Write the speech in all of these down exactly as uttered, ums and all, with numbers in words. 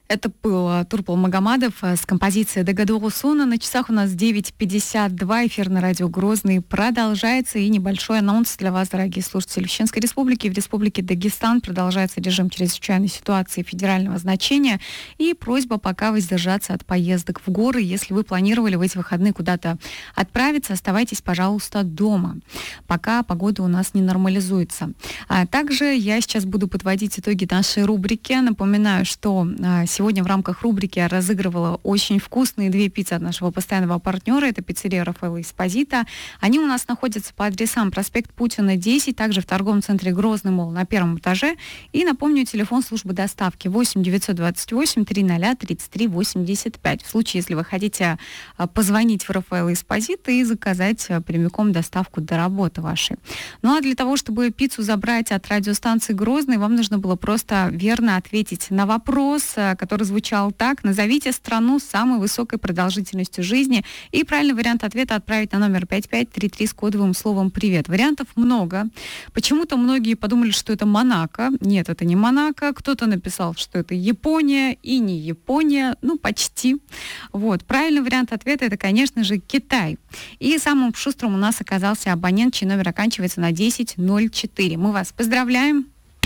Это был Турпал Магомадов с композицией «Дагадугу Суна». На часах у нас девять пятьдесят два. Эфир на радио Грозный продолжается. И небольшой анонс для вас, дорогие слушатели. В Чеченской Республике, в Республике Дагестан продолжается режим чрезвычайной ситуации федерального значения. И просьба пока воздержаться от поездок в горы. Если вы планировали в эти выходные куда-то отправиться, оставайтесь, пожалуйста, дома, пока погода у нас не нормализуется. А также я сейчас буду подводить итоги нашей рубрики. Напоминаю, что сегодня в рамках рубрики я разыгрывала очень вкусные две пиццы от нашего постоянного партнера. Это пиццерия Рафаэлло Эспозито. Они у нас находятся по адресам: проспект Путина, десять, также в торговом центре Грозный Молл на первом этаже. И напомню, телефон службы доставки восемь девятьсот двадцать восемь триста тридцать три восемьдесят пять. В случае, если вы хотите позвонить в Рафаэлло Эспозито и заказать прямиком доставку до работы вашей. Ну а для того, чтобы пиццу забрать от радиостанции Грозный, вам нужно было просто верно ответить на вопрос, который звучал так: назовите страну с самой высокой продолжительностью жизни. И правильный вариант ответа отправить на номер пять пять три три с кодовым словом «Привет». Вариантов много. Почему-то многие подумали, что это Монако. Нет, это не Монако. Кто-то написал, что это Япония, и не Япония. Ну, почти. Вот. Правильный вариант ответа — это, конечно же, Китай. И самым шустрым у нас оказался абонент, чей номер оканчивается на десять ноль четыре. Мы вас поздравляем.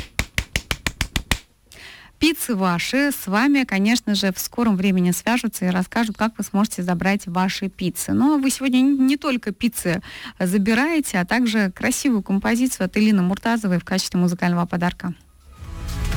Пиццы ваши. С вами, конечно же, в скором времени свяжутся и расскажут, как вы сможете забрать ваши пиццы. Но вы сегодня не только пиццы забираете, а также красивую композицию от Элины Муртазовой в качестве музыкального подарка.